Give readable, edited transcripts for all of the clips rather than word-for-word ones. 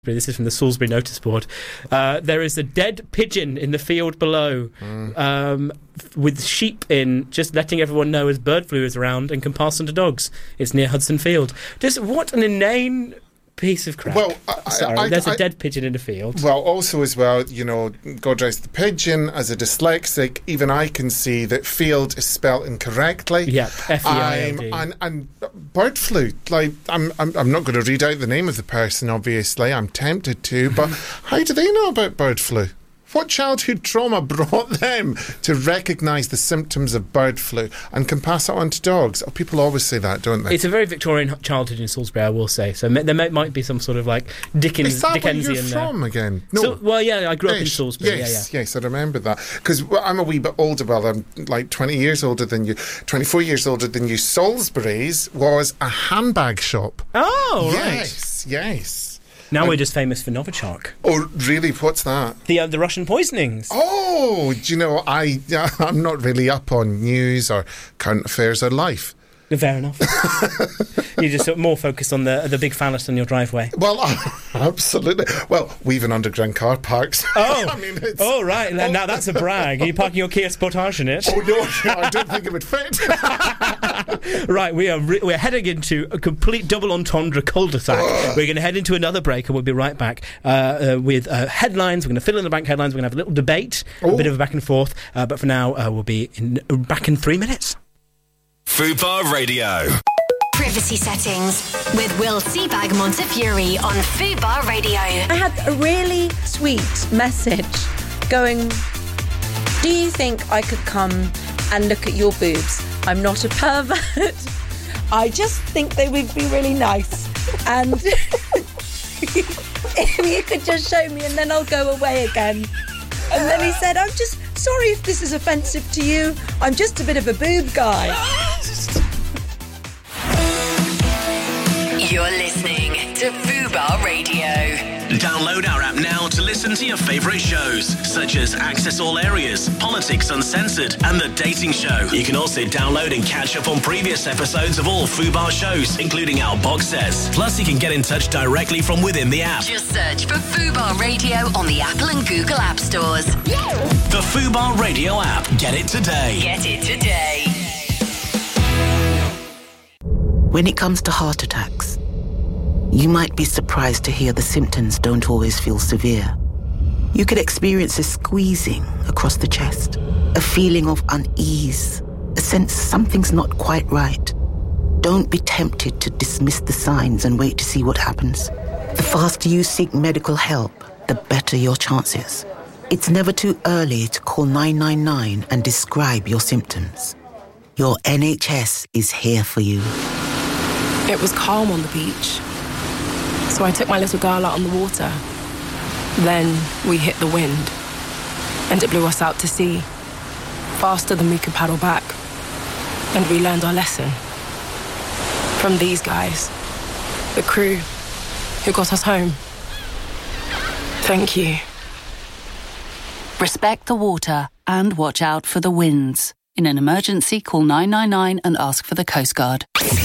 This is from the Salisbury notice board. There is a dead pigeon in the field below, with sheep in, just letting everyone know as bird flu is around and can pass on to dogs. It's near Hudson Field. Just what an inane piece of crap. Well, there's a dead pigeon in the field. Well, also as well, you know, God rest the pigeon. As a dyslexic, even I can see that field is spelt incorrectly. Yeah, F-E-I-L-D. And bird flu. Like, I'm not going to read out the name of the person. Obviously, I'm tempted to. But how do they know about bird flu? What childhood trauma brought them to recognise the symptoms of bird flu and can pass it on to dogs? Oh, people always say that, don't they? It's a very Victorian childhood in Salisbury, I will say. So there might be some sort of like Dickensian. Is that where you're from again? No. So, well, yeah, I grew up in Salisbury. Yes, I remember that. Because I'm a wee bit older. Well, I'm like 20 years older than you, 24 years older than you. Salisbury's was a handbag shop. Oh, right. Yes. Now we're just famous for Novichok. Oh, really? What's that? The Russian poisonings. Oh, do you know, I'm not really up on news or current affairs or life. Fair enough. You're just more focused on the big phallus on your driveway. Well, absolutely. Well, we have an underground car park. So, oh, I mean, it's, oh, right. Now that's a brag. Are you parking your Kia Sportage in it? Oh, no, I don't think it would fit. Right, we're heading into a complete double entendre cul-de-sac. We're going to head into another break and we'll be right back with headlines. We're going to fill in the bank headlines. We're going to have a little debate, a bit of a back and forth. But for now, we'll be back in 3 minutes. Fubar Radio. Privacy settings with Will Seabag Montefiore on Fubar Radio. I had a really sweet message going, do you think I could come and look at your boobs? I'm not a pervert. I just think they would be really nice. And if you could just show me and then I'll go away again. And then he said, I'm just sorry if this is offensive to you. I'm just a bit of a boob guy. You're listening to Fubar Radio. Download our app now to listen to your favourite shows, such as Access All Areas, Politics Uncensored, and The Dating Show. You can also download and catch up on previous episodes of all Fubar shows, including our box sets. Plus, you can get in touch directly from within the app. Just search for Fubar Radio on the Apple and Google App Stores. The Fubar Radio app. Get it today. Get it today. When it comes to heart attacks, you might be surprised to hear the symptoms don't always feel severe. You could experience a squeezing across the chest, a feeling of unease, a sense something's not quite right. Don't be tempted to dismiss the signs and wait to see what happens. The faster you seek medical help, the better your chances. It's never too early to call 999 and describe your symptoms. Your NHS is here for you. It was calm on the beach, so I took my little girl out on the water. Then we hit the wind, and it blew us out to sea, faster than we could paddle back. And we learned our lesson from these guys, the crew who got us home. Thank you. Respect the water and watch out for the winds. In an emergency, call 999 and ask for the Coast Guard.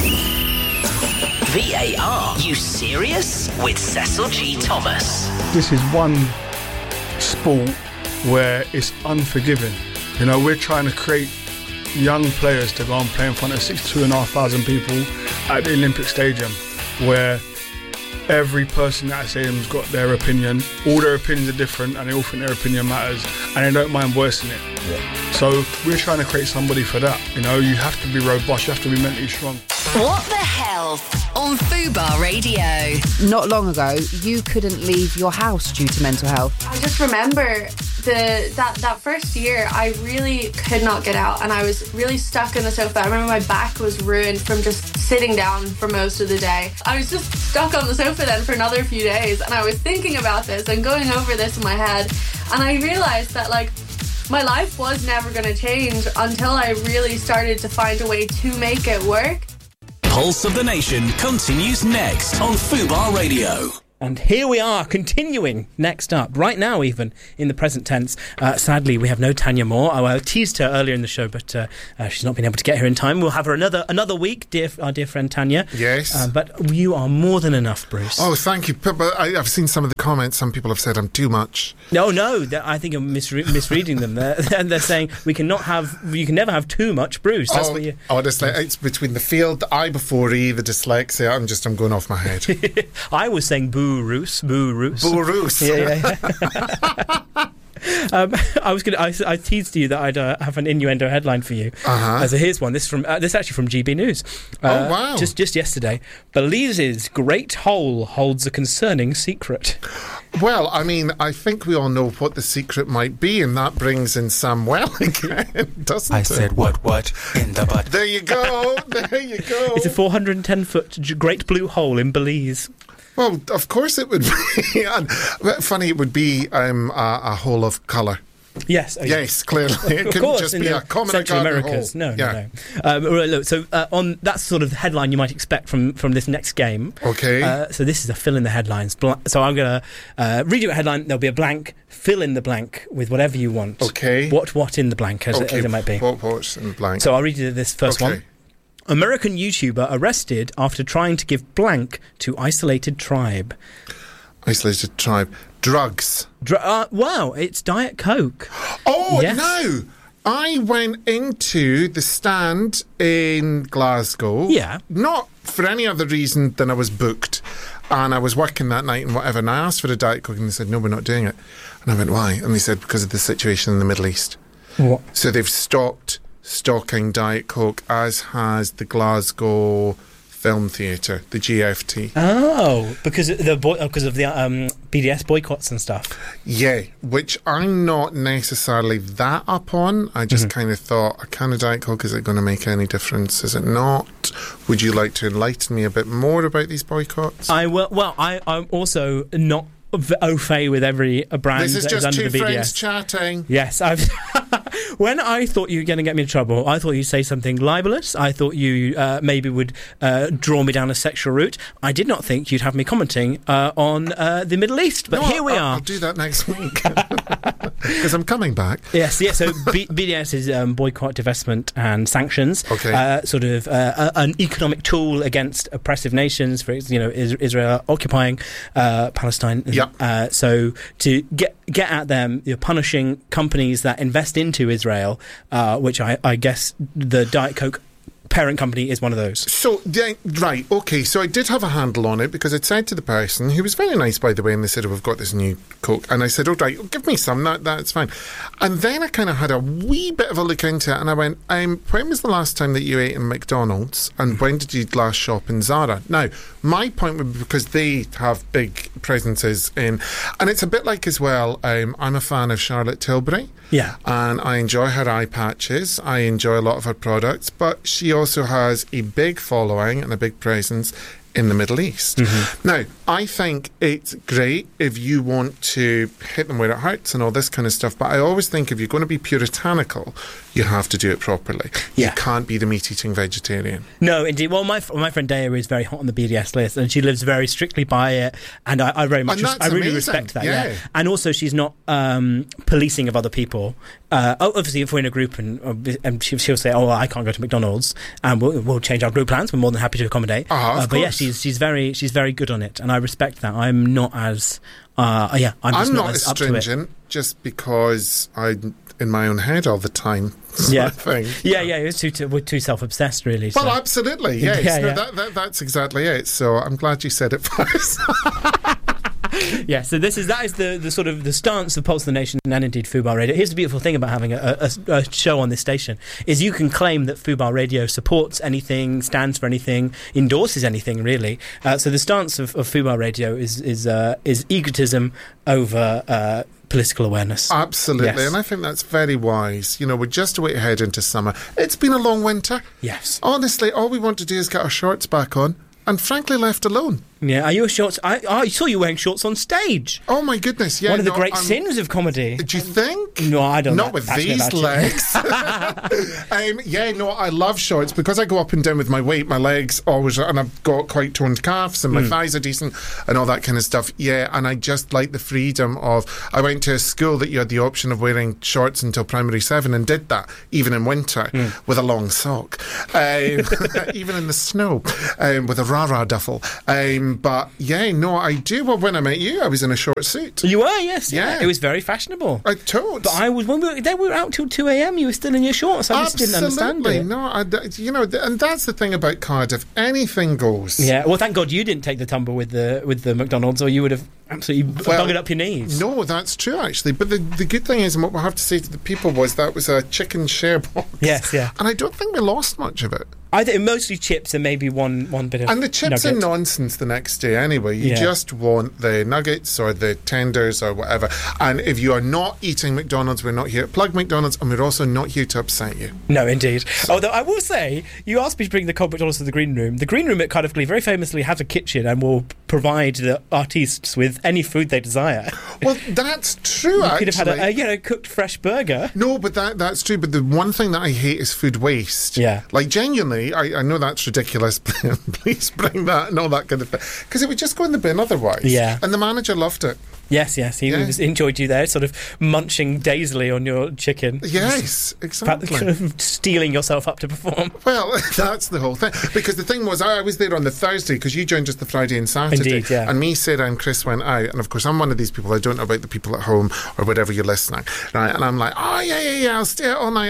VAR, you serious? With Cecil G. Thomas. This is one sport where it's unforgiving. You know, we're trying to create young players to go and play in front of 62,500 people at the Olympic Stadium, where every person at that stadium's got their opinion. All their opinions are different and they all think their opinion matters and they don't mind voicing it. Yeah. So we're trying to create somebody for that. You know, you have to be robust, you have to be mentally strong. What the Health on Fubar Radio. Not long ago, you couldn't leave your house due to mental health. I just remember that first year, I really could not get out and I was really stuck on the sofa. I remember my back was ruined from just sitting down for most of the day. I was just stuck on the sofa then for another few days and I was thinking about this and going over this in my head, and I realised that my life was never going to change until I really started to find a way to make it work. Pulse of the Nation continues next on Fubar Radio. And here we are, continuing next up, right now even, in the present tense. Sadly, we have no Tanya Moore. I teased her earlier in the show, but she's not been able to get here in time. We'll have her another week, our dear friend Tanya. Yes. But you are more than enough, Bruce. Oh, thank you. But I've seen some of the comments. Some people have said I'm too much. No, I think I'm misreading them. They're saying you can never have too much, Bruce. That's what you... Honestly, it's between the field, the I before E, the dyslexia. I'm going off my head. I was saying boo roos. Yeah. I teased you that I'd have an innuendo headline for you. So here's one. This is actually from GB News. Oh wow! Just yesterday, Belize's Great Hole holds a concerning secret. Well, I mean, I think we all know what the secret might be, and that brings in Sam Well again, doesn't it? I said what in the butt. There you go. It's a 410-foot Great Blue Hole in Belize. Well, of course it would be. And funny, it would be a hole of colour. Yes. Yes, clearly. It couldn't just be a common Central garden Americas. hole. No. Look, so on that's sort of the headline you might expect from this next game. Okay. So this is a fill in the headlines. So I'm going to read you a headline. There'll be a blank. Fill in the blank with whatever you want. Okay. What in the blank, as it might be. What's in the blank? So I'll read you this first one. American YouTuber arrested after trying to give blank to isolated tribe. Isolated tribe. Drugs. Wow, it's Diet Coke. Oh, yes. No. I went into the stand in Glasgow. Yeah. Not for any other reason than I was booked. And I was working that night and whatever. And I asked for a Diet Coke and they said, no, we're not doing it. And I went, why? And they said, because of the situation in the Middle East. What? So they've stopped stocking Diet Coke, as has the Glasgow Film Theatre, the GFT. Oh, because of the BDS boycotts and stuff. Yeah, which I'm not necessarily that up on. I just kind of thought, a can of Diet Coke, is it going to make any difference? Is it not? Would you like to enlighten me a bit more about these boycotts? I will. Well, I'm also not au fait with every brand. This is that just under two the BDS. friends chatting. Yes, when I thought you were going to get me in trouble, I thought you'd say something libelous. I thought you maybe would draw me down a sexual route. I did not think you'd have me commenting on the Middle East. But here we are. I'll do that next week because I'm coming back. Yes. So BDS is boycott, divestment, and sanctions. Okay. Sort of an economic tool against oppressive nations. For Israel occupying Palestine. Yeah. So to get at them, you're punishing companies that invest into Israel, which I guess the Diet Coke parent company is one of those. So, right, okay, so I did have a handle on it because I'd said to the person, who was very nice, by the way, and they said, we've got this new Coke, and I said, right, give me some, that's fine. And then I kind of had a wee bit of a look into it, and I went, when was the last time that you ate in McDonald's, and when did you last shop in Zara? Now, my point would be because they have big presences in, and it's a bit like as well, I'm a fan of Charlotte Tilbury. Yeah. And I enjoy her eye patches. I enjoy a lot of her products. But she also has a big following and a big presence in the Middle East. Now, I think it's great if you want to hit them where it hurts and all this kind of stuff, but I always think if you're going to be puritanical, you have to do it properly. Yeah. You can't be the meat-eating vegetarian. No, indeed. Well, my friend Daya is very hot on the BDS list, and she lives very strictly by it, and I very much, I really respect that. Yeah. And also, she's not policing of other people. Obviously, if we're in a group and she'll say, "Oh, I can't go to McDonald's," and we'll change our group plans. We're more than happy to accommodate. But yeah, she's very good on it, and I respect that. I'm not as I'm not as up stringent just because I'm in my own head all the time. Yeah, thing. Yeah. We're too self-obsessed, really. Well, so. Absolutely. Yes. No, that's exactly it. So I'm glad you said it first. Yeah, so that is the sort of the stance of Pulse of the Nation and indeed Fubar Radio. Here's the beautiful thing about having a show on this station is you can claim that Fubar Radio supports anything, stands for anything, endorses anything, really. So the stance of Fubar Radio is egotism over political awareness. Absolutely, yes. And I think that's very wise. We're just a way ahead into summer. It's been a long winter. Yes. Honestly, all we want to do is get our shorts back on and frankly left alone. Yeah, are you a shorts? I saw you wearing shorts on stage. Oh my goodness! Yeah, one of the great sins of comedy. Do you think? No, I don't. Not with these legs. I love shorts because I go up and down with my weight. My legs always, and I've got quite toned calves, and my thighs are decent, and all that kind of stuff. Yeah, and I just like the freedom of. I went to a school that you had the option of wearing shorts until primary 7, and did that even in winter with a long sock, even in the snow with a rah-rah duffel. But yeah, no, I do. Well, when I met you, I was in a short suit. You were, yes. Yeah. It was very fashionable. I told. But I was, when we were out till 2 a.m, you were still in your shorts. I just didn't understand it. No, and that's the thing about Cardiff. Anything goes. Yeah, well, thank God you didn't take the tumble with the McDonald's, or you would have absolutely buggered up your knees. No, that's true, actually. But the good thing is, and what we'll have to say to the people was that was a chicken share box. Yes, yeah. And I don't think we lost much of it. I think mostly chips and maybe one bit of. And the chips nugget. are nonsense the next day anyway. You just want the nuggets or the tenders or whatever. And if you are not eating McDonald's, we're not here to plug McDonald's, and we're also not here to upset you. No, indeed. Although I will say, you asked me to bring the cold McDonald's to the green room. The green room at Cardiff Glee very famously has a kitchen and will provide the artistes with any food they desire. Well, that's true. You could have had a cooked fresh burger. No, but that's true. But the one thing that I hate is food waste. Yeah, like genuinely, I know that's ridiculous. Please bring that and all that kind of thing, because it would just go in the bin otherwise. Yeah, and the manager loved it. Yes, he enjoyed you there, sort of munching dazily on your chicken. Yes, exactly. Kind of steeling yourself up to perform. Well, that's the whole thing. Because the thing was, I was there on the Thursday, because you joined us the Friday and Saturday. Indeed, yeah. And me, Sarah and Chris went out. And of course, I'm one of these people, I don't know about the people at home or whatever you're listening. Right? And I'm like, oh, yeah, I'll stay out all night.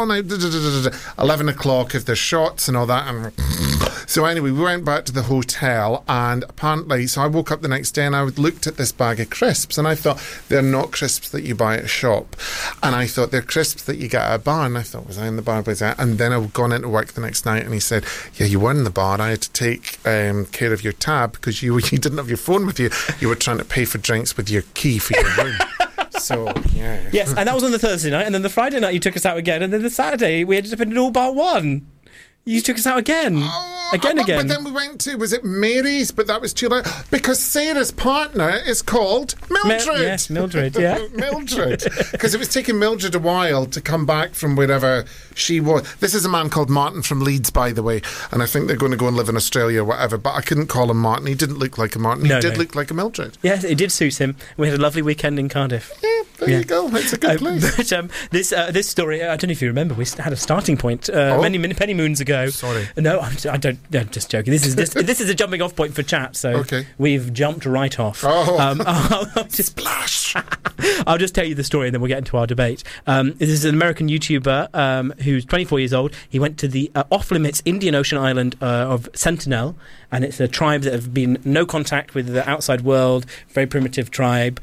11 o'clock if there's shots and all that. And so anyway, we went back to the hotel, and apparently, so I woke up the next day and I looked at this bag of crisps, and I thought, they're not crisps that you buy at a shop. And I thought, they're crisps that you get at a bar. And I thought, was I in the bar? And then I'd gone into work the next night, and he said, yeah, you were in the bar. I had to take care of your tab because you didn't have your phone with you. You were trying to pay for drinks with your key for your room. So, yeah. Yes, and that was on the Thursday night, and then the Friday night you took us out again, and then the Saturday we ended up in an all bar one. You took us out again. Again. But then we went to, was it Mary's? But that was too late. Because Sarah's partner is called Mildred. Yes, Mildred, yeah. Mildred. Because it was taking Mildred a while to come back from wherever she was. This is a man called Martin from Leeds, by the way. And I think they're going to go and live in Australia or whatever. But I couldn't call him Martin. He didn't look like a Martin. He did look like a Mildred. Yes, it did suit him. We had a lovely weekend in Cardiff. Yeah, there you go. It's a good place. But this story, I don't know if you remember, we had a starting point many moons ago. Sorry. No, I don't. I'm just joking. This is a jumping off point for chat. So we've jumped right off. I'll just splash. I'll just tell you the story, and then we'll get into our debate. This is an American YouTuber who's 24 years old. He went to the off-limits Indian Ocean island of Sentinel, and it's a tribe that have been no contact with the outside world. Very primitive tribe.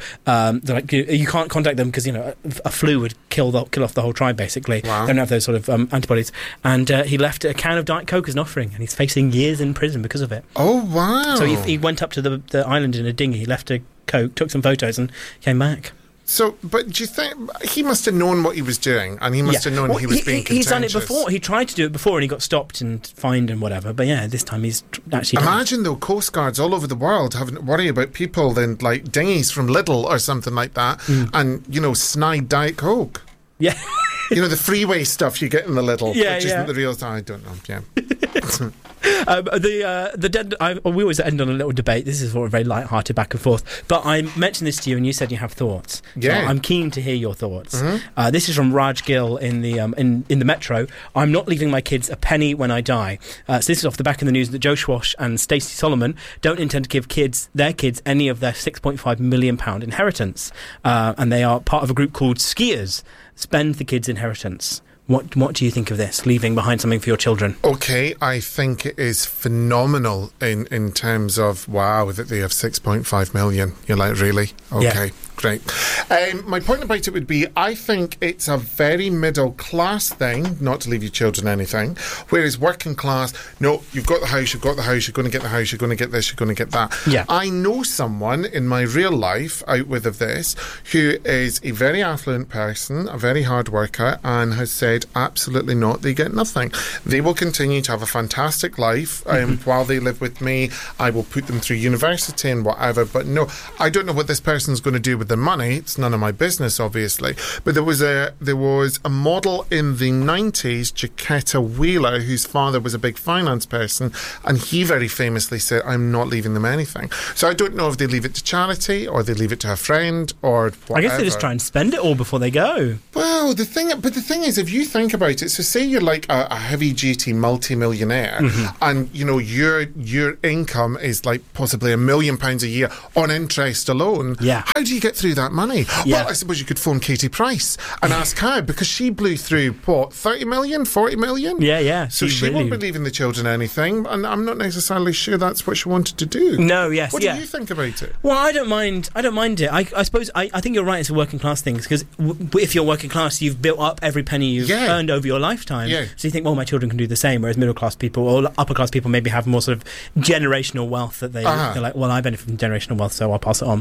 You can't contact them because a flu would kill off the whole tribe. Basically, wow. They don't have those sort of antibodies. And he left a can of Diet Coke as an offering, and he's facing years in prison because of it. Oh wow! So he went up to the island in a dinghy, left a Coke, took some photos, and came back. So, but do you think he must have known what he was doing, and he must have known he was being contentious? He's done it before. He tried to do it before, and he got stopped and fined and whatever. But yeah, this time he's actually Imagine though, Coast Guards all over the world having to worry about people in like dinghies from Lidl or something like that, and snide Diet Coke. Yeah. The freeway stuff you get in the Lidl, which isn't the real. I don't know. Yeah. We always end on a little debate. This is a very light-hearted back and forth. But I mentioned this to you, and you said you have thoughts. Yeah. So I'm keen to hear your thoughts. Mm-hmm. This is from Raj Gill in the in the Metro. I'm not leaving my kids a penny when I die. So this is off the back of the news that Joe Schwash and Stacey Solomon don't intend to give their kids any of their £6.5 million inheritance, and they are part of a group called Skiers. Spend the kids' inheritance. What do you think of this, leaving behind something for your children? Okay, I think it is phenomenal in terms of, wow, that they have 6.5 million. You're like, really? Okay. Yeah. Great. My point about it would be, I think it's a very middle class thing not to leave your children anything, whereas working class, no, you've got the house, you're going to get the house, you're going to get this, you're going to get that. Yeah. I know someone in my real life out with of this who is a very affluent person, a very hard worker, and has said absolutely not, they get nothing. They will continue to have a fantastic life while they live with me. I will put them through university and whatever, but no, I don't know what this person's going to do with the money. It's none of my business, obviously. But there was a model in the 90s, Jaquetta Wheeler, whose father was a big finance person, and he very famously said, I'm not leaving them anything. So I don't know if they leave it to charity or they leave it to a friend or whatever. I guess they just try and spend it all before they go. Well, the thing is, if you think about it, so say you're like a heavy-duty multi-millionaire, and you know your income is like possibly £1 million a year on interest alone. Yeah. How do you get through that money? Yeah. Well, I suppose you could phone Katie Price and ask how, because she blew through, what, 30 million, 40 million? Yeah. So she won't be leaving the children anything, and I'm not necessarily sure that's what she wanted to do. No, yes, What do you think about it? Well, I don't mind it. I suppose I think you're right, it's a working class thing, because if you're working class, you've built up every penny you've earned over your lifetime. Yeah. So you think, well, my children can do the same, whereas middle class people or upper class people maybe have more sort of generational wealth that they're like, well, I benefit from generational wealth, so I'll pass it on.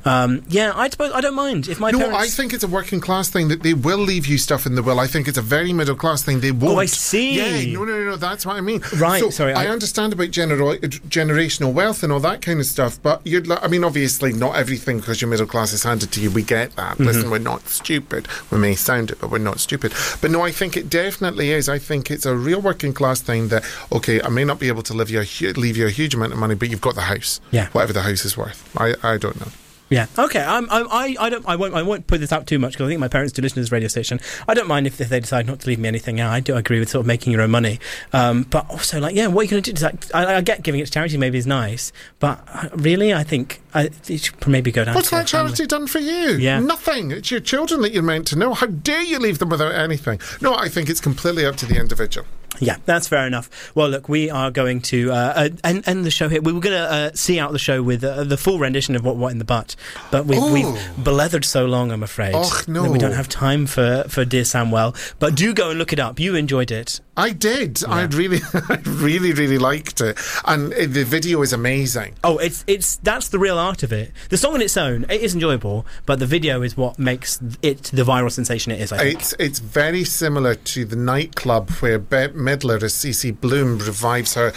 I suppose I don't mind if my parents... I think it's a working class thing that they will leave you stuff in the will. I think it's a very middle class thing. They won't. Oh, I see. Yeah, no, that's what I mean. Right, so sorry. I understand about generational wealth and all that kind of stuff, but obviously not everything because your middle class is handed to you. We get that. Listen, we're not stupid. We may sound it, but we're not stupid. But no, I think it definitely is. I think it's a real working class thing that, okay, I may not be able to leave you a huge amount of money, but you've got the house. Yeah. Whatever the house is worth. I don't know. Yeah. Okay. I won't put this out too much because I think my parents do listen to this radio station. I don't mind if they decide not to leave me anything. Yeah, I do agree with sort of making your own money. But also, what are you going to do? I get giving it to charity maybe is nice, but really, I think it should maybe go down. What's to that charity done for you? Yeah. Nothing. It's your children that you're meant to know. How dare you leave them without anything? No, I think it's completely up to the individual. Yeah, that's fair enough. Well, look, we are going to end the show here. We were going to see out the show with the full rendition of What in the Butt, but we've beleathered so long, I'm afraid. Oh, no. That we don't have time for Dear Samwell. But do go and look it up. You enjoyed it. I did. Yeah. I really liked it, and the video is amazing. Oh, that's the real art of it. The song on its own, it is enjoyable, but the video is what makes it the viral sensation it is. I think it's very similar to the nightclub where Bette Midler as Cece Bloom revives her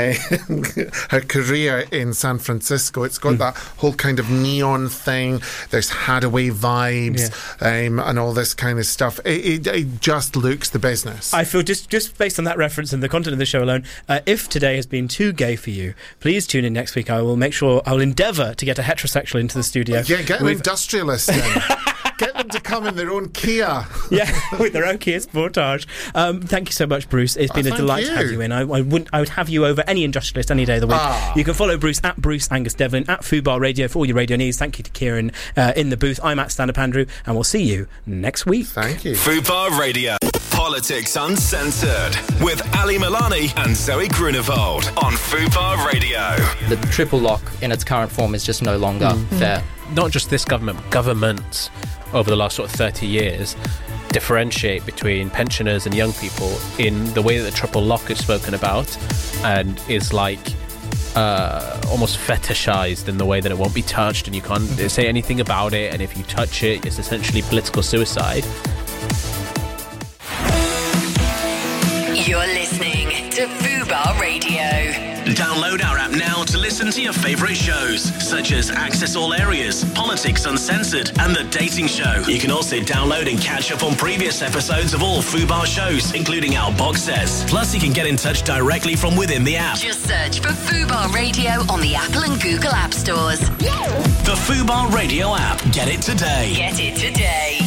her career in San Francisco. It's got that whole kind of neon thing. There's Hadaway vibes and all this kind of stuff. It just looks the business. I feel just based on that reference and the content of the show alone, if today has been too gay for you, please tune in next week. I will endeavour to get a heterosexual into the studio. Yeah, get an industrialist in. Get them to come in their own Kia. Yeah, with their own Kia Sportage. Thank you so much, Bruce. It's been a delight to have you in. I would have you over any industrialist any day of the week. You can follow Bruce at Bruce Angus Devlin, at Fubar Radio for all your radio needs. Thank you to Kieran in the booth. I'm at Stand Up Andrew, and we'll see you next week. Thank you. Fubar Radio. Politics Uncensored with Ali Milani and Zoe Grunewald on Fubar Radio. The triple lock in its current form is just no longer fair. Not just this government, governments over the last sort of 30 years differentiate between pensioners and young people in the way that the triple lock is spoken about and is like almost fetishized in the way that it won't be touched and you can't say anything about it, and if you touch it, it's essentially political suicide. You're listening to Fubar Radio. Download our app now to listen to your favourite shows, such as Access All Areas, Politics Uncensored, and The Dating Show. You can also download and catch up on previous episodes of all Fubar shows, including our box sets. Plus, you can get in touch directly from within the app. Just search for Fubar Radio on the Apple and Google App Stores. The Fubar Radio app. Get it today. Get it today.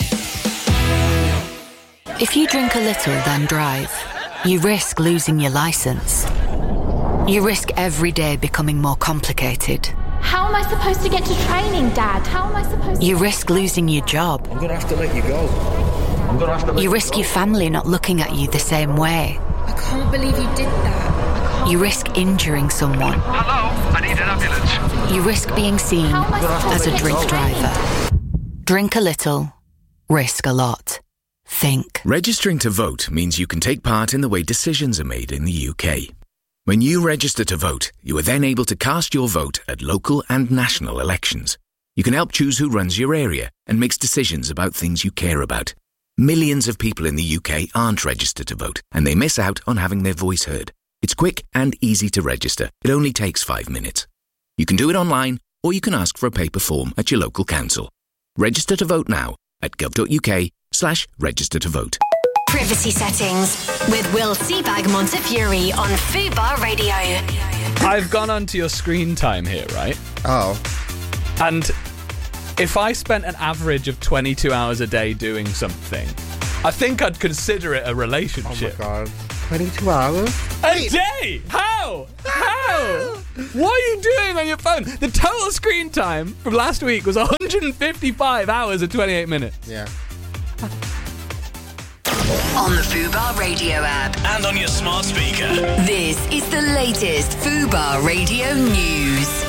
If you drink a little, then drive, you risk losing your license. You risk every day becoming more complicated. How am I supposed to get to training, Dad? How am I supposed to... You risk losing your job. I'm going to have to let you go. You risk your family not looking at you the same way. I can't believe you did that. You risk injuring someone. Hello, I need an ambulance. You risk being seen as a drink driver. Drink a little, risk a lot. Think. Registering to vote means you can take part in the way decisions are made in the UK. When you register to vote, you are then able to cast your vote at local and national elections. You can help choose who runs your area and makes decisions about things you care about. Millions of people in the UK aren't registered to vote, and they miss out on having their voice heard. It's quick and easy to register. It only takes 5 minutes. You can do it online, or you can ask for a paper form at your local council. Register to vote now at gov.uk/register to vote. Privacy Settings with Will Seabag Montefiore on Fubar Radio. I've gone onto your screen time here, right? Oh. And if I spent an average of 22 hours a day doing something, I think I'd consider it a relationship. Oh my God. 22 hours? A day? How? What are you doing on your phone? The total screen time from last week was 155 hours and 28 minutes. Yeah. On the Fubar Radio app. And on your smart speaker. This is the latest Fubar Radio news.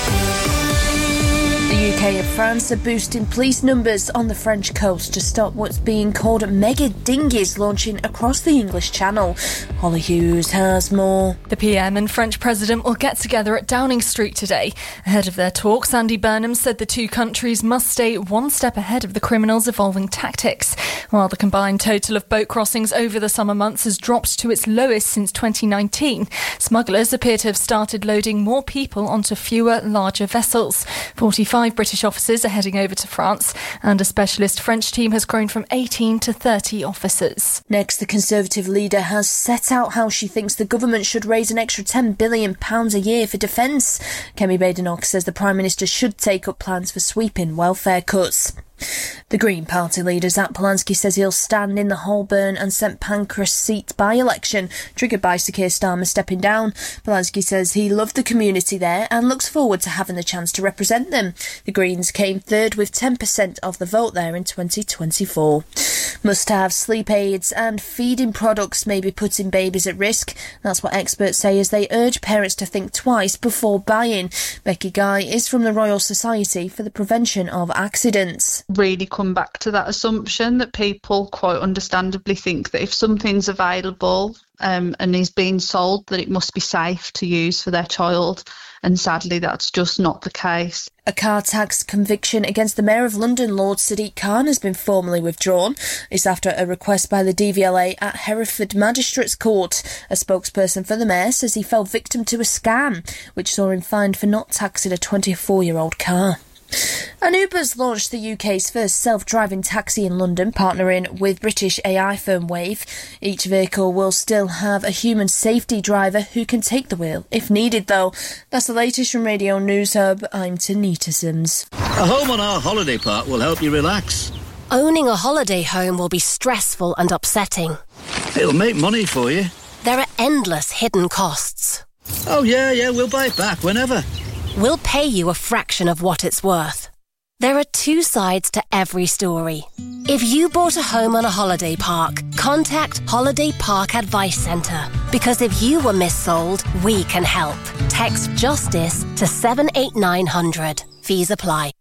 The UK and France are boosting police numbers on the French coast to stop what's being called mega dinghies launching across the English Channel. Holly Hughes has more. The PM and French President will get together at Downing Street today. Ahead of their talks, Andy Burnham said the two countries must stay one step ahead of the criminals' evolving tactics. While the combined total of boat crossings over the summer months has dropped to its lowest since 2019, smugglers appear to have started loading more people onto fewer, larger vessels. 45 British officers are heading over to France, and a specialist French team has grown from 18 to 30 officers. Next, the Conservative leader has set out how she thinks the government should raise an extra £10 billion a year for defence. Kemi Badenoch says the Prime Minister should take up plans for sweeping welfare cuts. The Green Party leader Zach Polanski says he'll stand in the Holborn and St Pancras seat by-election, triggered by Sir Keir Starmer stepping down. Polanski says he loved the community there and looks forward to having the chance to represent them. The Greens came third with 10% of the vote there in 2024. Must-have sleep aids and feeding products may be putting babies at risk. That's what experts say as they urge parents to think twice before buying. Becky Guy is from the Royal Society for the Prevention of Accidents. Really come back to that assumption that people quite understandably think that if something's available and is being sold, that it must be safe to use for their child. And sadly, that's just not the case. A car tax conviction against the Mayor of London, Lord Sadiq Khan, has been formally withdrawn. It's after a request by the DVLA at Hereford Magistrates Court. A spokesperson for the Mayor says he fell victim to a scam, which saw him fined for not taxing a 24-year-old car. And Uber's launched the UK's first self-driving taxi in London, partnering with British AI firm Wave. Each vehicle will still have a human safety driver who can take the wheel if needed, though. That's the latest from Radio News Hub. I'm Tanita Sims. A home on our holiday park will help you relax. Owning a holiday home will be stressful and upsetting. It'll make money for you. There are endless hidden costs. Oh, yeah, we'll buy it back whenever. We'll pay you a fraction of what it's worth. There are two sides to every story. If you bought a home on a holiday park, contact Holiday Park Advice Centre. Because if you were missold, we can help. Text JUSTICE to 78900. Fees apply.